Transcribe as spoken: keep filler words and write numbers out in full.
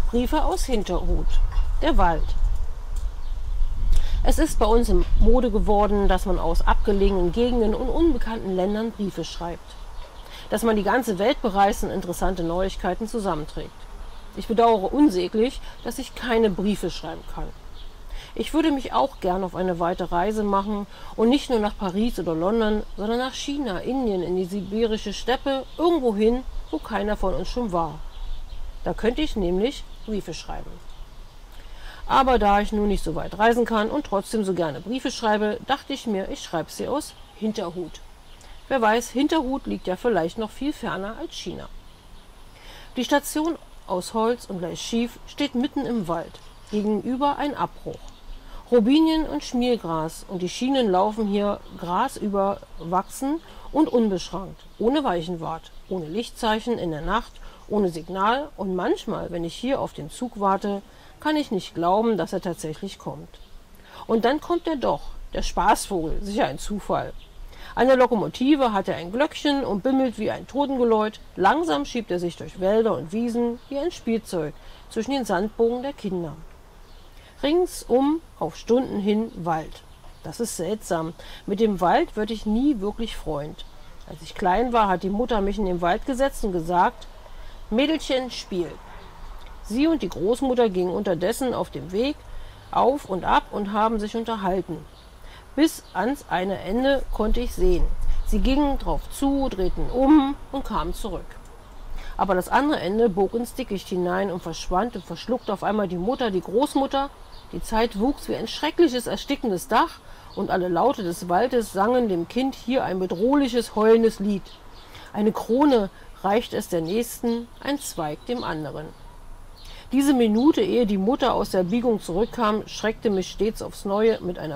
Briefe aus Hinterhut, der Wald. Es ist bei uns in Mode geworden, dass man aus abgelegenen Gegenden und unbekannten Ländern Briefe schreibt. Dass man die ganze Welt bereist und interessante Neuigkeiten zusammenträgt. Ich bedauere unsäglich, dass ich keine Briefe schreiben kann. Ich würde mich auch gern auf eine weite Reise machen und nicht nur nach Paris oder London, sondern nach China, Indien, in die sibirische Steppe, irgendwo hin, wo keiner von uns schon war. Da könnte ich nämlich Briefe schreiben. Aber da ich nun nicht so weit reisen kann und trotzdem so gerne Briefe schreibe, dachte ich mir, ich schreibe sie aus Hinterhut. Wer weiß, Hinterhut liegt ja vielleicht noch viel ferner als China. Die Station aus Holz und leicht schief steht mitten im Wald, gegenüber ein Abbruch. Robinien und Schmiergras und die Schienen laufen hier grasüberwachsen und unbeschrankt, ohne Weichenwart, ohne Lichtzeichen in der Nacht, ohne Signal und manchmal, wenn ich hier auf den Zug warte, kann ich nicht glauben, dass er tatsächlich kommt. Und dann kommt er doch, der Spaßvogel, sicher ein Zufall. An der Lokomotive hat er ein Glöckchen und bimmelt wie ein Totengeläut. Langsam schiebt er sich durch Wälder und Wiesen wie ein Spielzeug zwischen den Sandbogen der Kinder. Ringsum auf Stunden hin Wald. Das ist seltsam. Mit dem Wald würde ich nie wirklich Freund. Als ich klein war, hat die Mutter mich in den Wald gesetzt und gesagt, Mädelchen, spiel. Sie und die Großmutter gingen unterdessen auf dem Weg auf und ab und haben sich unterhalten. Bis ans eine Ende konnte ich sehen. Sie gingen drauf zu, drehten um und kamen zurück. Aber das andere Ende bog ins Dickicht hinein und verschwand und verschluckte auf einmal die Mutter, die Großmutter. Die Zeit wuchs wie ein schreckliches, erstickendes Dach und alle Laute des Waldes sangen dem Kind hier ein bedrohliches, heulendes Lied. Eine Krone reicht es der Nächsten, ein Zweig dem anderen. Diese Minute, ehe die Mutter aus der Biegung zurückkam, schreckte mich stets aufs Neue mit einer